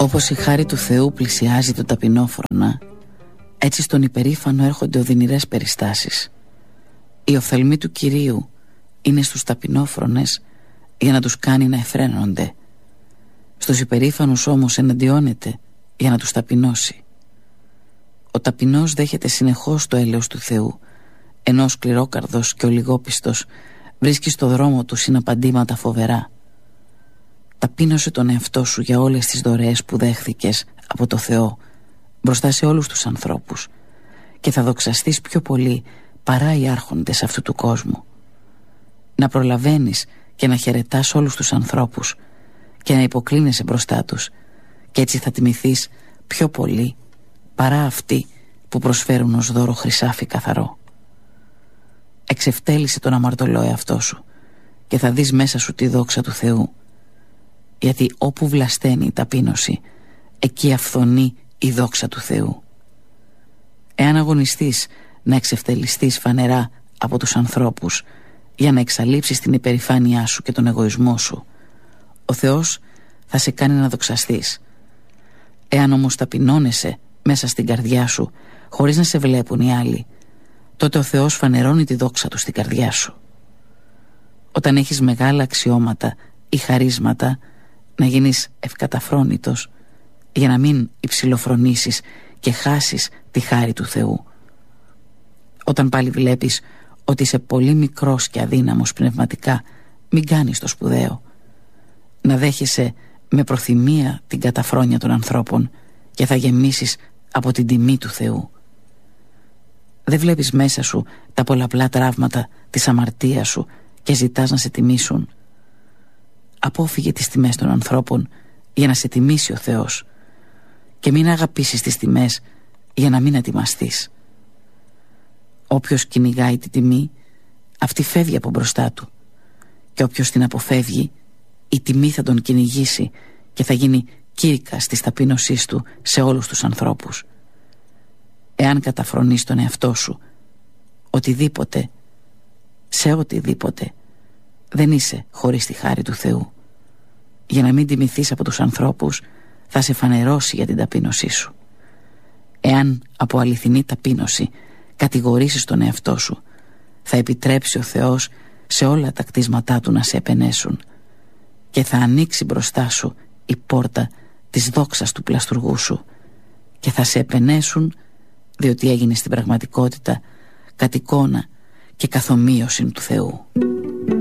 Όπως η χάρη του Θεού πλησιάζει το ταπεινόφρονα, έτσι στον υπερήφανο έρχονται οδυνηρές περιστάσεις. Η οφθαλμή του Κυρίου είναι στους ταπεινόφρονες για να τους κάνει να εφραίνονται. Στους υπερήφανους όμως εναντιώνεται για να τους ταπεινώσει. Ο ταπεινός δέχεται συνεχώς το έλεος του Θεού, ενώ ο σκληρόκαρδος και ο λιγόπιστος βρίσκει στο δρόμο του συναπαντήματα φοβερά. Ταπείνωσε τον εαυτό σου για όλες τις δωρεές που δέχθηκες από το Θεό μπροστά σε όλους τους ανθρώπους και θα δοξαστείς πιο πολύ παρά οι άρχοντες αυτού του κόσμου. Να προλαβαίνεις και να χαιρετάς όλους τους ανθρώπους και να υποκλίνεσαι μπροστά τους, και έτσι θα τιμηθείς πιο πολύ παρά αυτοί που προσφέρουν ως δώρο χρυσάφι καθαρό. Εξευτέλισε τον αμαρτωλό εαυτό σου και θα δεις μέσα σου τη δόξα του Θεού, γιατί όπου βλασταίνει η ταπείνωση, εκεί αυθονεί η δόξα του Θεού. Εάν αγωνιστείς να εξευτελιστείς φανερά από τους ανθρώπους για να εξαλείψεις την υπερηφάνειά σου και τον εγωισμό σου, ο Θεός θα σε κάνει να δοξαστείς. Εάν όμως ταπεινώνεσαι μέσα στην καρδιά σου χωρίς να σε βλέπουν οι άλλοι, τότε ο Θεός φανερώνει τη δόξα του στην καρδιά σου. Όταν έχεις μεγάλα αξιώματα ή χαρίσματα, να γίνεις ευκαταφρόνητος για να μην υψηλοφρονήσεις και χάσεις τη χάρη του Θεού. Όταν πάλι βλέπεις ότι είσαι πολύ μικρός και αδύναμος πνευματικά, μην κάνεις το σπουδαίο. Να δέχεσαι με προθυμία την καταφρόνια των ανθρώπων και θα γεμίσεις από την τιμή του Θεού. Δεν βλέπεις μέσα σου τα πολλαπλά τραύματα της αμαρτίας σου και ζητάς να σε τιμήσουν. Απόφυγε τις τιμές των ανθρώπων για να σε τιμήσει ο Θεός και μην αγαπήσεις τις τιμές για να μην ετοιμαστείς. Όποιος κυνηγάει τη τιμή, αυτή φεύγει από μπροστά του, και όποιος την αποφεύγει, η τιμή θα τον κυνηγήσει και θα γίνει κήρυκας της ταπείνωσής του σε όλους τους ανθρώπους. Εάν καταφρονείς τον εαυτό σου, οτιδήποτε, σε οτιδήποτε, δεν είσαι χωρίς τη χάρη του Θεού. Για να μην τιμηθείς από τους ανθρώπους, θα σε φανερώσει για την ταπείνωσή σου. Εάν από αληθινή ταπείνωση κατηγορήσεις τον εαυτό σου, θα επιτρέψει ο Θεός σε όλα τα κτίσματά του να σε επενέσουν και θα ανοίξει μπροστά σου η πόρτα της δόξας του πλαστουργού σου και θα σε επενέσουν, διότι έγινες στην πραγματικότητα κατ' εικόνα και καθομοίωση του Θεού.